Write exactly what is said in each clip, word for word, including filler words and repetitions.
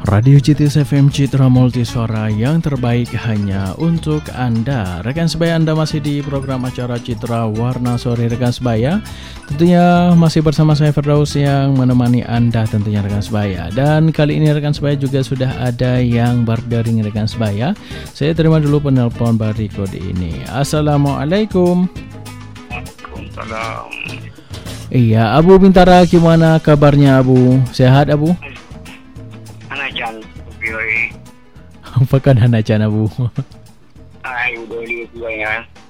Radio Citis F M Citra Multisuara yang terbaik hanya untuk Anda. Rekan sebaya, Anda masih di program acara Citra Warna Sore rekan sebaya. Tentunya masih bersama saya Firdaus yang menemani Anda tentunya rekan sebaya. Dan kali ini rekan sebaya juga sudah ada yang berdaring rekan sebaya. Saya terima dulu penelpon berikut ini. Assalamualaikum. Waalaikumsalam. Iya, Abu Bintara, gimana kabarnya Abu? Sehat Abu? Hanajan bioi. Apakah Hanajan Abu? Ai udah lihat juga ya.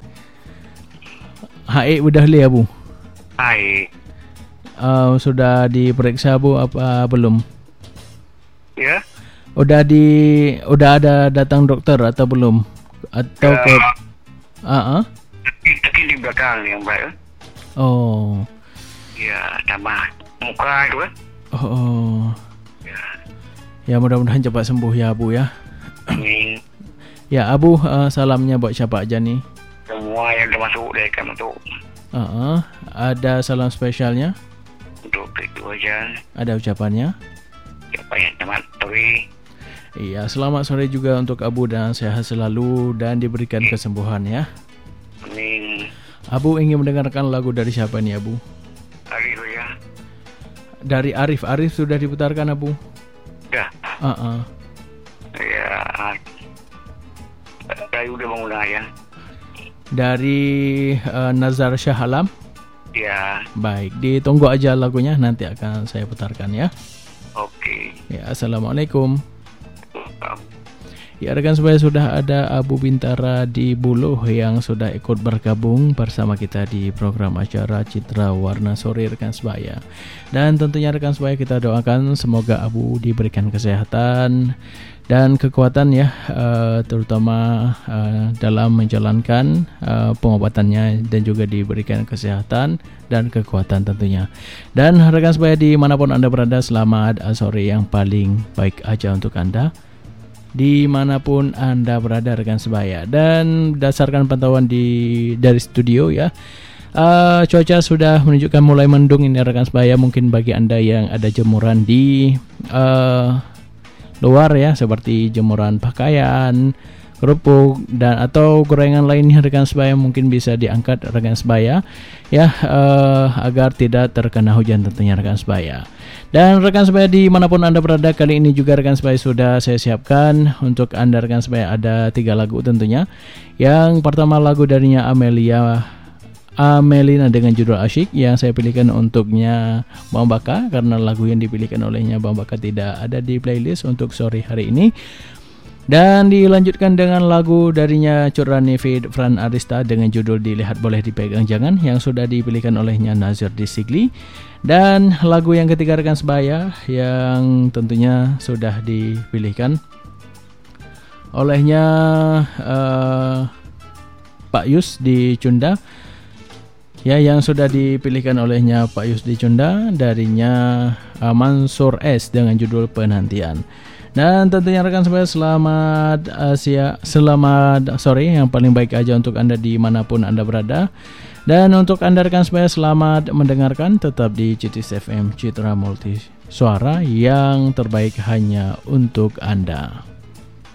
Hai, udah lihat Abu? Ai. Uh, sudah diperiksa Abu apa belum? Ya. Udah di udah ada datang dokter atau belum? Atau Ya. ke uh-uh? Tapi, tapi di belakang yang baik. Oh. Ya, tambah muka itu kan. Oh. oh. Ya. Ya mudah-mudahan cepat sembuh ya Abu ya. Amin. Ya Abu, uh, salamnya buat siapa aja nih? Semua yang termasuk dekan untuk Uh-uh. Ada salam spesialnya? untuk kedua aja. Ada ucapannya? Siapa yang teman Tori. Iya, selamat sore juga untuk Abu dan sehat selalu dan diberikan kesembuhan ya. Amin. Abu ingin mendengarkan lagu dari siapa nih Abu? Hari itu ya. Dari Arif. Arif sudah diputarkan Abu? Ya. Uh-uh. Ya. Saya udah mengundang ya. Dari uh, Nazar Shah Alam. Ya. Baik, ditunggu aja lagunya, nanti akan saya putarkan ya. Oke. Ya, Assalamualaikum. Ya rekan sebaya, sudah ada Abu Bintara di Buluh yang sudah ikut bergabung bersama kita di program acara Citra Warna Sore rekan sebaya. Dan tentunya rekan sebaya kita doakan semoga Abu diberikan kesehatan dan kekuatan ya, uh, terutama uh, dalam menjalankan uh, pengobatannya dan juga diberikan kesehatan dan kekuatan tentunya. Dan rekan sebaya dimanapun Anda berada, selamat sore yang paling baik aja untuk Anda dimanapun Anda berada rekan sebaya. Dan berdasarkan pantauan di dari studio ya, uh, cuaca sudah menunjukkan mulai mendung ini rekan sebaya. Mungkin bagi Anda yang ada jemuran di uh, luar ya, seperti jemuran pakaian, kerupuk dan atau gorengan lainnya rekan sebaya, mungkin bisa diangkat rekan sebaya ya, uh, agar tidak terkena hujan tentunya rekan sebaya. Dan rekan sebaya dimanapun Anda berada, kali ini juga rekan sebaya sudah saya siapkan untuk Anda rekan sebaya ada tiga lagu tentunya. Yang pertama lagu darinya Amelia Amelina dengan judul Asyik yang saya pilihkan untuknya Bang Baka, karena lagu yang dipilihkan olehnya Bang Baka tidak ada di playlist untuk sore hari ini. Dan dilanjutkan dengan lagu darinya Curani Fit Fran Arista dengan judul Dilihat Boleh Dipegang Jangan yang sudah dipilihkan olehnya Nazir Disigli. Dan lagu yang ketiga rekan sebaya yang tentunya sudah dipilihkan olehnya uh, Pak Yus di Cunda ya, yang sudah dipilihkan olehnya Pak Yus di Cunda darinya uh, Mansur S dengan judul Penantian. Dan tentunya rekan sebaya selamat uh, sia, selamat sore yang paling baik aja untuk Anda dimanapun Anda berada. Dan untuk Anda rekan sebaya selamat mendengarkan, tetap di Citis F M Citra Multisuara yang terbaik hanya untuk Anda.